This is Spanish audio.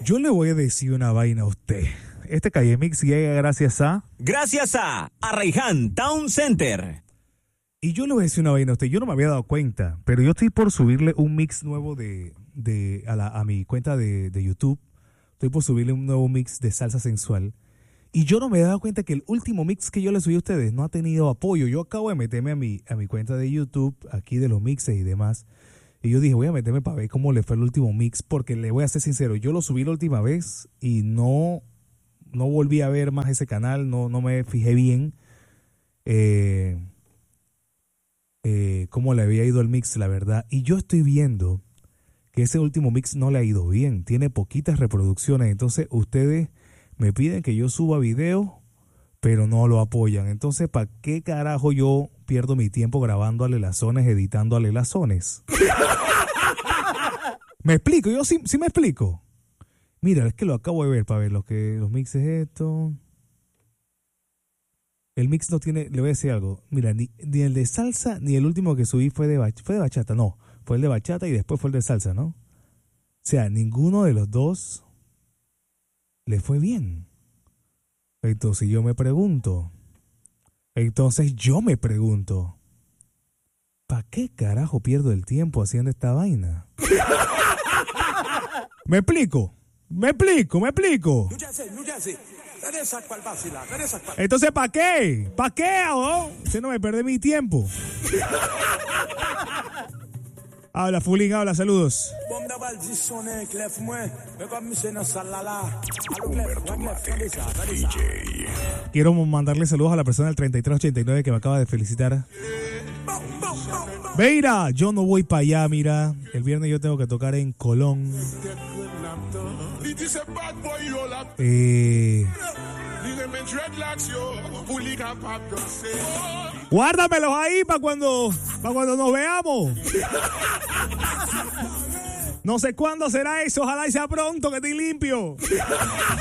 Yo le voy a decir una vaina a usted. Este Calle Mix llega gracias a Arraiján Town Center. Y yo le voy a decir una vaina a usted. Yo no me había dado cuenta, pero yo estoy por subirle un mix nuevo a mi cuenta de YouTube. Estoy por subirle un nuevo mix de salsa sensual. Y yo no me he dado cuenta que el último mix que yo le subí a ustedes no ha tenido apoyo. Yo acabo de meterme a mi cuenta de YouTube, aquí de los mixes y demás. Y yo dije, voy a meterme para ver cómo le fue el último mix, porque le voy a ser sincero, yo lo subí la última vez y no volví a ver más ese canal, no me fijé bien cómo le había ido el mix, la verdad. Y yo estoy viendo que ese último mix no le ha ido bien, tiene poquitas reproducciones, entonces ustedes me piden que yo suba video, pero no lo apoyan. Entonces, ¿para qué carajo yo pierdo mi tiempo grabando alelazones, editando alelazones? ¿Me explico? Yo sí me explico. Mira, es que lo acabo de ver para ver los mixes esto. El mix no tiene, le voy a decir algo. Mira, ni el de salsa, ni el último que subí fue de bachata, no. Fue el de bachata y después fue el de salsa, ¿no? O sea, ninguno de los dos le fue bien. Entonces yo me pregunto, ¿para qué carajo pierdo el tiempo haciendo esta vaina? ¿Me explico? Entonces, ¿para qué? ¿Para qué? ¿Oh? Usted no me pierde mi tiempo. Habla, Fulín, habla, saludos. Quiero mandarle saludos a la persona del 3389 que me acaba de felicitar. Mira, yo no voy para allá, mira. El viernes yo tengo que tocar en Colón. Guárdamelos ahí para cuando nos veamos. No sé cuándo será eso, ojalá y sea pronto, que estoy limpio.